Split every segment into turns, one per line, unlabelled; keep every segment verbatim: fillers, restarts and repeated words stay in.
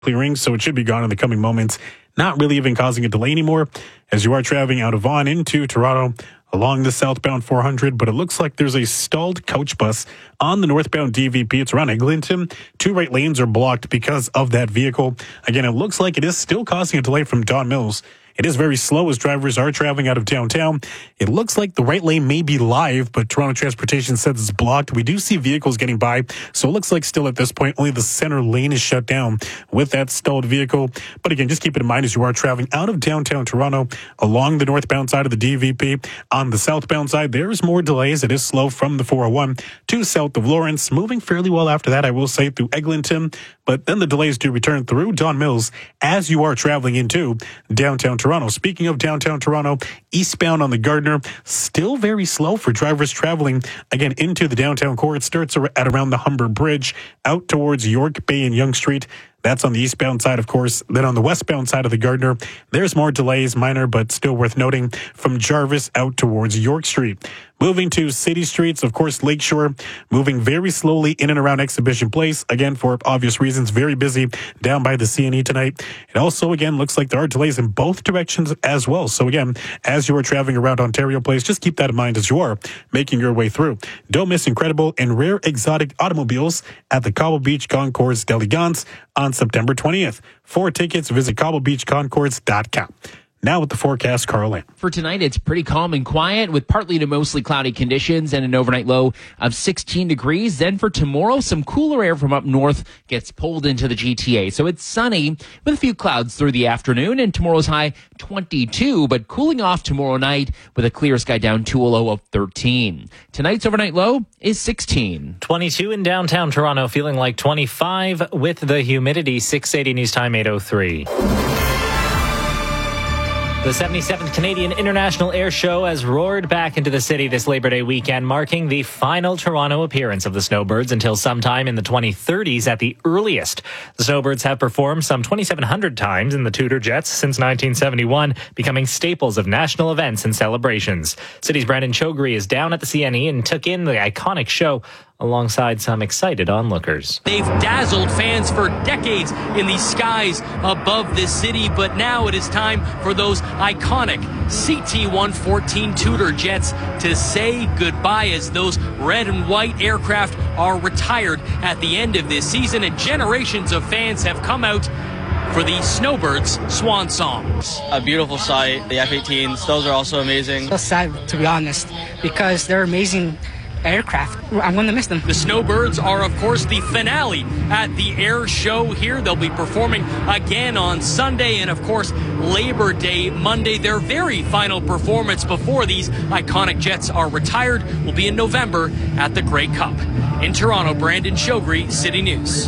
clearing, so it should be gone in the coming moments. Not really even causing a delay anymore as you are traveling out of Vaughan into Toronto along the southbound four hundred, but it looks like there's a stalled coach bus on the northbound D V P. It's around Eglinton. Two right lanes are blocked because of that vehicle. Again, it looks like it is still causing a delay from Don Mills. It is very slow as drivers are traveling out of downtown. It looks like the right lane may be live, but Toronto Transportation says it's blocked. We do see vehicles getting by, so it looks like still at this point, only the center lane is shut down with that stalled vehicle. But again, just keep it in mind as you are traveling out of downtown Toronto along the northbound side of the D V P. On the southbound side, there's more delays. It is slow from the four oh one to south of Lawrence, moving fairly well after that, I will say, through Eglinton. But then the delays do return through Don Mills as you are traveling into downtown Toronto. Speaking of downtown Toronto, eastbound on the Gardiner, still very slow for drivers traveling, again, into the downtown core. It starts at around the Humber Bridge, out towards York Bay and Yonge Street. That's on the eastbound side, of course. Then on the westbound side of the Gardiner, there's more delays, minor, but still worth noting, from Jarvis out towards York Street. Moving to city streets, of course, Lakeshore, moving very slowly in and around Exhibition Place. Again, for obvious reasons, very busy down by the C N E tonight. It also, again, looks like there are delays in both directions as well. So again, as you are traveling around Ontario Place, just keep that in mind as you are making your way through. Don't miss incredible and rare exotic automobiles at the Cobble Beach Concours d'Elegance on September twentieth. For tickets, visit cobble beach concours dot com. Now with the forecast, Carl Lamb.
For tonight, it's pretty calm and quiet with partly to mostly cloudy conditions and an overnight low of sixteen degrees. Then for tomorrow, some cooler air from up north gets pulled into the G T A. So it's sunny with a few clouds through the afternoon, and tomorrow's high twenty-two, but cooling off tomorrow night with a clear sky down to a low of thirteen. Tonight's overnight low is sixteen.
twenty-two in downtown Toronto, feeling like twenty-five with the humidity. six eighty News Time, eight oh three. The seventy-seventh Canadian International Air Show has roared back into the city this Labor Day weekend, marking the final Toronto appearance of the Snowbirds until sometime in the twenty thirties at the earliest. The Snowbirds have performed some twenty-seven hundred times in the Tudor Jets since nineteen seventy-one, becoming staples of national events and celebrations. City's Brandon Chogri is down at the C N E and took in the iconic show alongside some excited onlookers.
They've dazzled fans for decades in the skies above this city, but now it is time for those iconic C T one fourteen Tudor Jets to say goodbye as those red and white aircraft are retired at the end of this season, and generations of fans have come out for the Snowbirds swan song.
A beautiful sight. The F eighteens, those are also amazing.
So sad, to be honest, because they're amazing aircraft. I'm going to miss them.
The Snowbirds are, of course, the finale at the air show here. They'll be performing again on Sunday and, of course, Labor Day Monday. Their very final performance before these iconic jets are retired will be in November at the Grey Cup. In Toronto, Brandon Chogri, City News.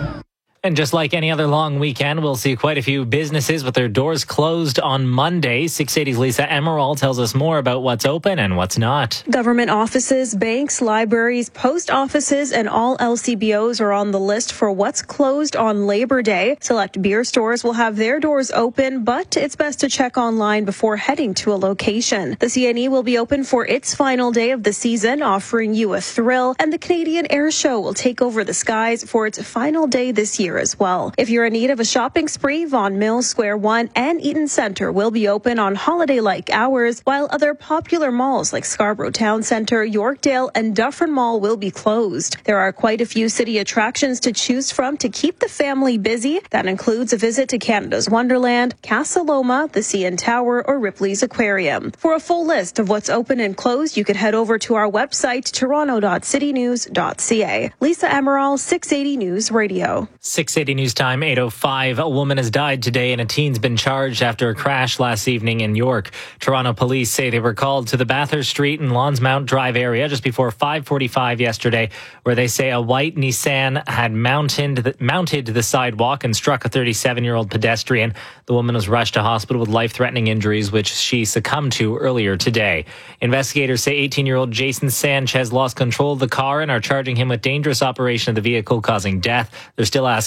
And just like any other long weekend, we'll see quite a few businesses with their doors closed on Monday. six eighty's Lisa Emerald tells us more about what's open and what's not.
Government offices, banks, libraries, post offices, and all L C B Os are on the list for what's closed on Labor Day. Select beer stores will have their doors open, but it's best to check online before heading to a location. The C N E will be open for its final day of the season, offering you a thrill, and the Canadian Air Show will take over the skies for its final day this year as well. If you're in need of a shopping spree, Vaughan Mills, Square One, and Eaton Centre will be open on holiday-like hours, while other popular malls like Scarborough Town Centre, Yorkdale, and Dufferin Mall will be closed. There are quite a few city attractions to choose from to keep the family busy. That includes a visit to Canada's Wonderland, Casa Loma, the C N Tower, or Ripley's Aquarium. For a full list of what's open and closed, you can head over to our website, toronto dot city news dot c a. Lisa Emerald, six eighty News Radio.
six eighty News Time, eight oh five. A woman has died today and a teen's been charged after a crash last evening in York. Toronto police say they were called to the Bathurst Street and Lonsmount Drive area just before five forty-five yesterday, where they say a white Nissan had mounted the, mounted the sidewalk and struck a thirty-seven-year-old pedestrian. The woman was rushed to hospital with life-threatening injuries, which she succumbed to earlier today. Investigators say eighteen-year-old Jason Sanchez lost control of the car and are charging him with dangerous operation of the vehicle causing death. They're still asking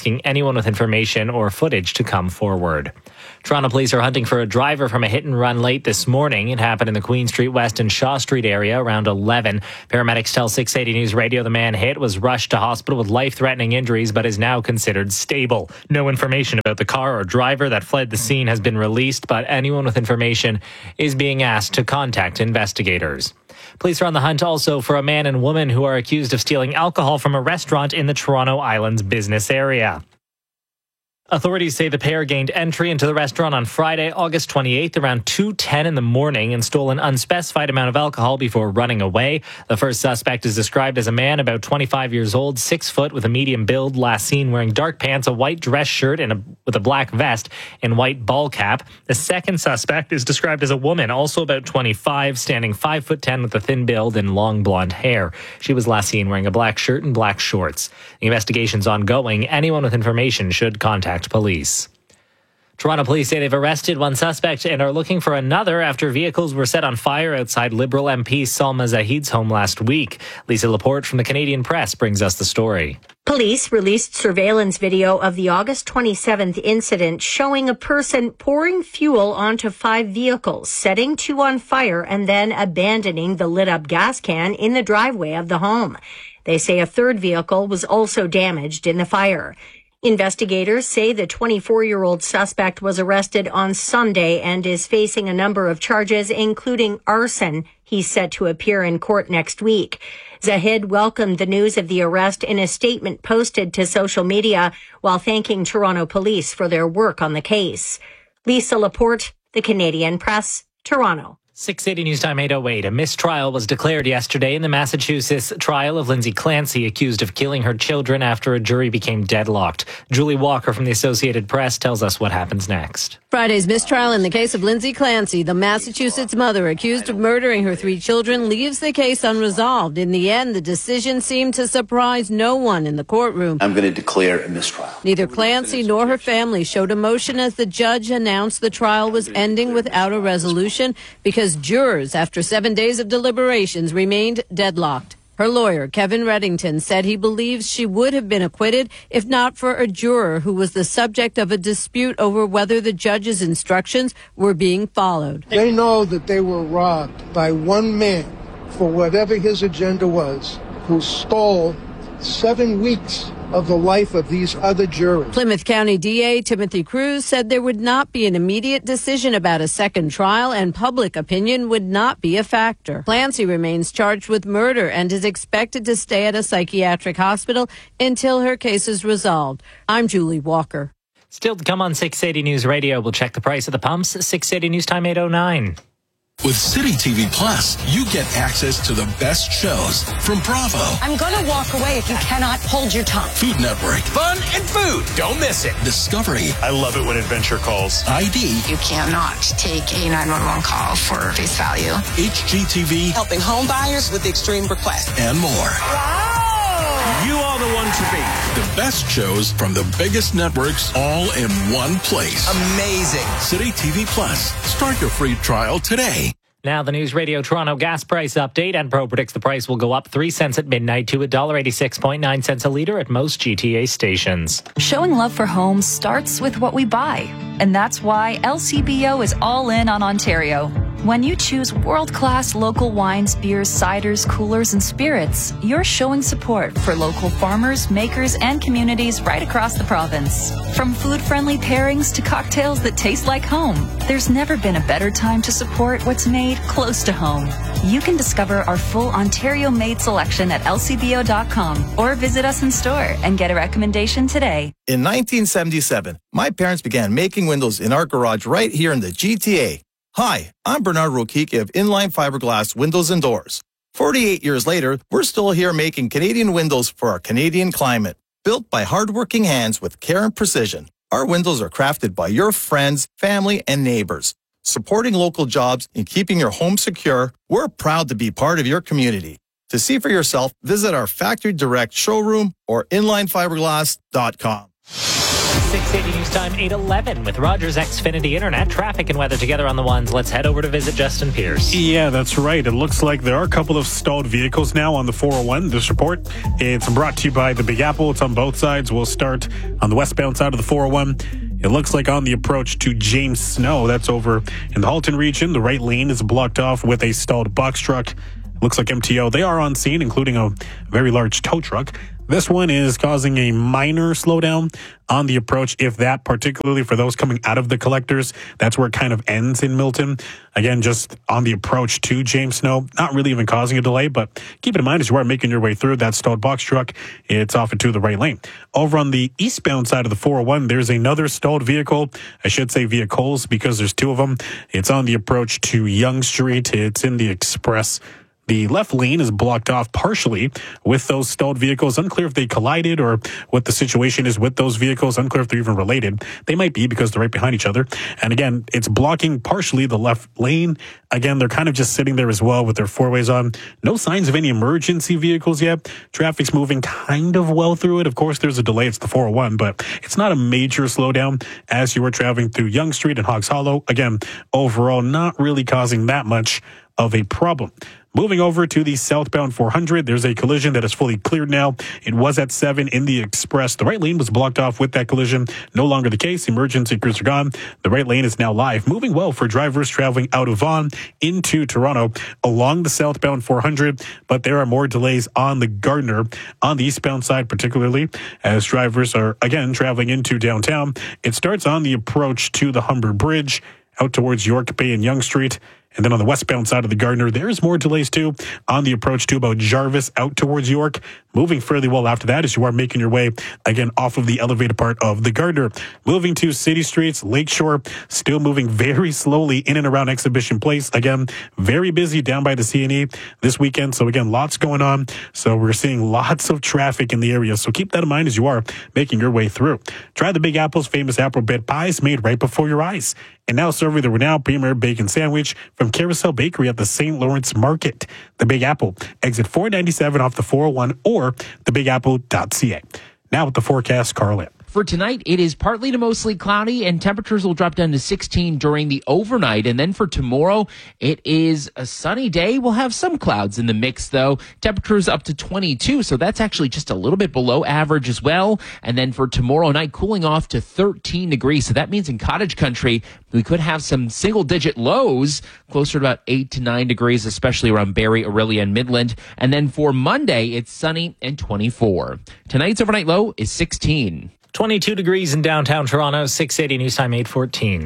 asking anyone with information or footage to come forward. Toronto police are hunting for a driver from a hit and run late this morning. It happened in the Queen Street West and Shaw Street area around eleven. Paramedics tell six eighty News Radio the man hit was rushed to hospital with life-threatening injuries but is now considered stable. No information about the car or driver that fled the scene has been released, but anyone with information is being asked to contact investigators. Police are on the hunt also for a man and woman who are accused of stealing alcohol from a restaurant in the Toronto Islands business area. Authorities say the pair gained entry into the restaurant on Friday, August twenty-eighth, around two ten in the morning and stole an unspecified amount of alcohol before running away. The first suspect is described as a man about twenty-five years old, six foot with a medium build, last seen wearing dark pants, a white dress shirt and a, with a black vest and white ball cap. The second suspect is described as a woman, also about twenty-five, standing five foot ten with a thin build and long blonde hair. She was last seen wearing a black shirt and black shorts. The investigation's ongoing. Anyone with information should contact police. Toronto police say they've arrested one suspect and are looking for another after vehicles were set on fire outside Liberal M P Salma Zahid's home last week. Lisa Laporte from the Canadian Press brings us the story.
Police released surveillance video of the August twenty-seventh incident showing a person pouring fuel onto five vehicles, setting two on fire and then abandoning the lit-up gas can in the driveway of the home. They say a third vehicle was also damaged in the fire. Investigators say the twenty-four-year-old suspect was arrested on Sunday and is facing a number of charges, including arson. He's set to appear in court next week. Zahid welcomed the news of the arrest in a statement posted to social media while thanking Toronto police for their work on the case. Lisa Laporte, The Canadian Press, Toronto.
six eighty News Time eight oh eight. A mistrial was declared yesterday in the Massachusetts trial of Lindsay Clancy, accused of killing her children after a jury became deadlocked. Julie Walker from the Associated Press tells us what happens next.
Friday's mistrial in the case of Lindsay Clancy, the Massachusetts mother accused of murdering her three children, leaves the case unresolved. In the end, the decision seemed to surprise no one in the courtroom.
I'm going to declare a mistrial.
Neither Clancy nor her family showed emotion as the judge announced the trial was ending without a resolution because jurors, after seven days of deliberations, remained deadlocked. Her lawyer, Kevin Reddington, said he believes she would have been acquitted if not for a juror who was the subject of a dispute over whether the judge's instructions were being followed.
They know that they were robbed by one man for whatever his agenda was, who stole seven weeks of the life of these other jurors.
Plymouth County D A Timothy Cruz said there would not be an immediate decision about a second trial and public opinion would not be a factor. Clancy remains charged with murder and is expected to stay at a psychiatric hospital until her case is resolved. I'm Julie Walker.
Still to come on six eighty News Radio, we'll check the price of the pumps. six eighty News Time eight oh nine.
With City T V Plus, you get access to the best shows from Bravo.
I'm going to walk away if you cannot hold your tongue.
Food Network.
Fun and food. Don't miss it.
Discovery.
I love it when Adventure calls.
I D.
You cannot take a nine one one call for face value.
H G T V.
Helping home buyers with extreme requests.
And more.
Wow! You are the one to beat.
The best shows from the biggest networks all in one place.
Amazing.
City T V Plus. Start your free trial today.
Now the News Radio Toronto gas price update. Enpro predicts the price will go up three cents at midnight to one dollar eighty-six point nine cents a litre at most G T A stations.
Showing love for homes starts with what we buy. And that's why L C B O is all in on Ontario. When you choose world-class local wines, beers, ciders, coolers, and spirits, you're showing support for local farmers, makers, and communities right across the province. From food-friendly pairings to cocktails that taste like home, there's never been a better time to support what's made close to home. You can discover our full Ontario-made selection at L C B O dot com or visit us in store and get a recommendation today.
In nineteen seventy-seven, my parents began making windows in our garage right here in the G T A. Hi, I'm Bernard Rokiki of Inline Fiberglass Windows and Doors. forty-eight years later, we're still here making Canadian windows for our Canadian climate. Built by hardworking hands with care and precision, our windows are crafted by your friends, family, and neighbors. Supporting local jobs and keeping your home secure, we're proud to be part of your community. To see for yourself, visit our Factory Direct showroom or inline fiberglass dot com.
six eighty News Time, eight eleven with Rogers Xfinity Internet. Traffic and weather together on the ones. Let's head over to visit Justin Pierce.
Yeah, that's right. It looks like there are a couple of stalled vehicles now on the four oh one. This report, it's brought to you by the Big Apple. It's on both sides. We'll start on the westbound side of the four oh one. It looks like on the approach to James Snow, that's over in the Halton region, the right lane is blocked off with a stalled box truck. Looks like M T O, they are on scene, including a very large tow truck. This one is causing a minor slowdown on the approach, if that, particularly for those coming out of the collectors. That's where it kind of ends in Milton. Again, just on the approach to James Snow, not really even causing a delay, but keep it in mind as you are making your way through that stalled box truck, it's off into the right lane. Over on the eastbound side of the four oh one, there's another stalled vehicle. I should say vehicles because there's two of them. It's on the approach to Yonge Street. It's in the express. The left lane is blocked off partially with those stalled vehicles. Unclear if they collided or what the situation is with those vehicles. Unclear if they're even related. They might be because they're right behind each other. And again, it's blocking partially the left lane. Again, they're kind of just sitting there as well with their four ways on. No signs of any emergency vehicles yet. Traffic's moving kind of well through it. Of course, there's a delay. It's the four oh one, but it's not a major slowdown as you are traveling through Yonge Street and Hogs Hollow. Again, overall, not really causing that much of a problem. Moving over to the southbound four hundred, there's a collision that is fully cleared now. It was at seven in the express. The right lane was blocked off with that collision. No longer the case. Emergency crews are gone. The right lane is now live. Moving well for drivers traveling out of Vaughan into Toronto along the southbound four hundred, but there are more delays on the Gardiner on the eastbound side, particularly as drivers are, again, traveling into downtown. It starts on the approach to the Humber Bridge out towards York Bay and Yonge Street. And then on the westbound side of the Gardiner, there's more delays too on the approach to about Jarvis out towards York. Moving fairly well after that as you are making your way, again, off of the elevated part of the Gardiner. Moving to city streets, Lakeshore, still moving very slowly in and around Exhibition Place. Again, very busy down by the C and E this weekend. So again, lots going on. So we're seeing lots of traffic in the area. So keep that in mind as you are making your way through. Try the Big Apple's famous apple bed pies made right before your eyes. And now serving the renowned Premier Bacon Sandwich from Carousel Bakery at the Saint Lawrence Market. The Big Apple, exit four ninety-seven off the four oh one or the big apple dot c a. Now with the forecast, Carl.
For tonight, it is partly to mostly cloudy, and temperatures will drop down to sixteen during the overnight. And then for tomorrow, it is a sunny day. We'll have some clouds in the mix, though. Temperatures up to twenty-two, so that's actually just a little bit below average as well. And then for tomorrow night, cooling off to thirteen degrees. So that means in cottage country, we could have some single-digit lows, closer to about eight to nine degrees, especially around Barrie, Orillia, and Midland. And then for Monday, it's sunny and twenty-four. Tonight's overnight low is sixteen.
twenty-two degrees in downtown Toronto, six eighty News Time, eight fourteen.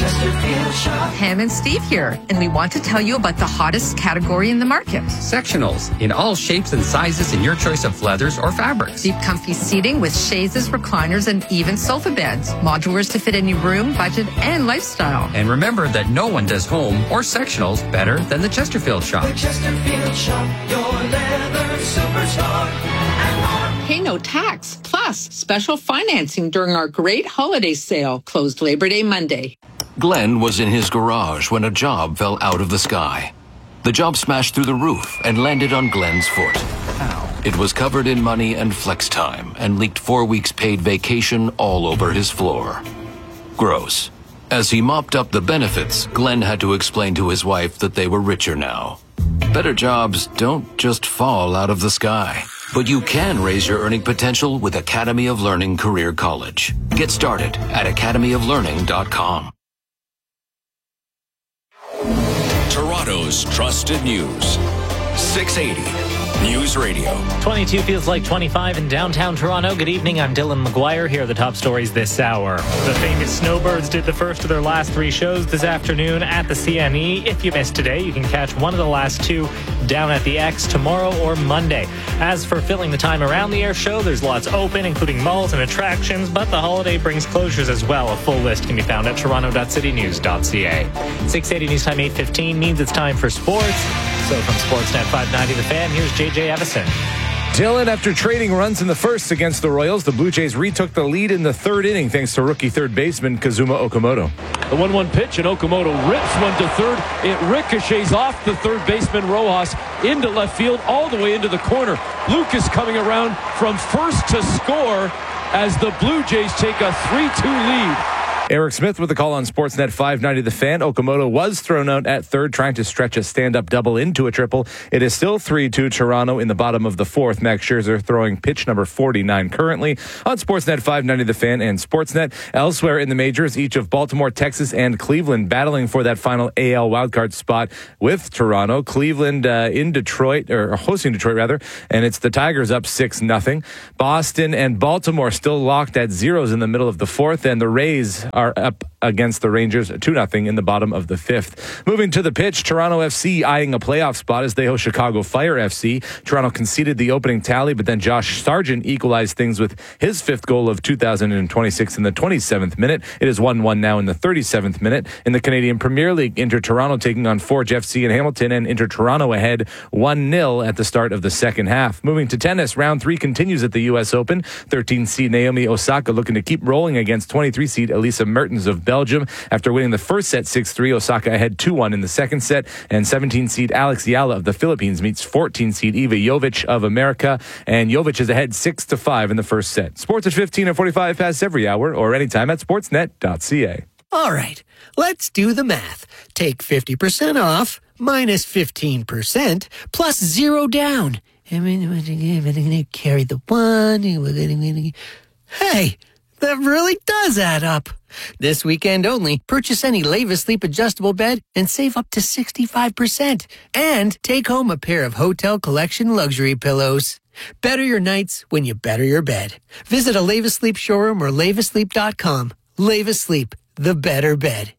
Pam and Steve here, and we want to tell you about the hottest category in the market.
Sectionals in all shapes and sizes in your choice of leathers or fabrics.
Deep, comfy seating with chaises, recliners, and even sofa beds. Modulars to fit any room, budget, and lifestyle.
And remember that no one does home or sectionals better than the Chesterfield Shop.
The Chesterfield Shop, your leather superstar.
Pay no tax, plus special financing during our great holiday sale, closed Labor Day Monday.
Glenn was in his garage when a job fell out of the sky. The job smashed through the roof and landed on Glenn's foot. Ow. It was covered in money and flex time and leaked four weeks paid vacation all over his floor. Gross. As he mopped up the benefits, Glenn had to explain to his wife that they were richer now. Better jobs don't just fall out of the sky. But you can raise your earning potential with Academy of Learning Career College. Get started at academy of learning dot com.
Toronto's trusted news. six eighty News Radio.
twenty-two feels like twenty-five in downtown Toronto. Good evening, I'm Dylan McGuire. Here are the top stories this hour. The famous Snowbirds did the first of their last three shows this afternoon at the C N E. If you missed today, you can catch one of the last two down at the X tomorrow or Monday. As for filling the time around the air show, there's lots open, including malls and attractions, but the holiday brings closures as well. A full list can be found at toronto dot city news dot c a. six eighty News Time eight fifteen means it's time for sports. So from Sportsnet five ninety The Fan, here's J J Evison.
Dylan, after trading runs in the first against the Royals, the Blue Jays retook the lead in the third inning thanks to rookie third baseman Kazuma Okamoto.
The one one pitch, and Okamoto rips one to third. It ricochets off the third baseman Rojas into left field, all the way into the corner. Lucas coming around from first to score. as the Blue Jays take a three two lead.
Eric Smith with the call on Sportsnet five ninety The Fan. Okamoto was thrown out at third, trying to stretch a stand-up double into a triple. It is still three two Toronto in the bottom of the fourth. Max Scherzer throwing pitch number forty-nine currently on Sportsnet five ninety The Fan and Sportsnet. Elsewhere in the majors, each of Baltimore, Texas, and Cleveland battling for that final A L wildcard spot with Toronto. Cleveland uh, in Detroit, or hosting Detroit rather, and it's the Tigers up six nothing. Boston and Baltimore still locked at zeros in the middle of the fourth, and the Rays are are up against the Rangers two nothing in the bottom of the fifth. Moving to the pitch, Toronto F C eyeing a playoff spot as they host Chicago Fire F C. Toronto conceded the opening tally, but then Josh Sargent equalized things with his fifth goal of two thousand twenty-six in the twenty-seventh minute. It is one one now in the thirty-seventh minute. In the Canadian Premier League, Inter Toronto taking on Forge F C in Hamilton, and Inter Toronto ahead one nil at the start of the second half. Moving to tennis, round three continues at the U S Open. thirteen seed Naomi Osaka looking to keep rolling against twenty-three seed Elisa Mertens of Belgium. After winning the first set six three, Osaka ahead two one in the second set, and seventeen seed Alex Yala of the Philippines meets fourteen seed Iva Jovic of America, and Jovic is ahead six to five in the first set. Sports at fifteen and forty-five past every hour or anytime at sportsnet dot c a.
All right, let's do the math. Take fifty percent off minus fifteen percent plus zero down. I'm going to carry the one. Hey, that really does add up. This weekend only, purchase any Leva Sleep adjustable bed and save up to sixty-five percent. And take home a pair of Hotel Collection luxury pillows. Better your nights when you better your bed. Visit a Leva Sleep showroom or leva sleep dot com. Leva Sleep, the better bed.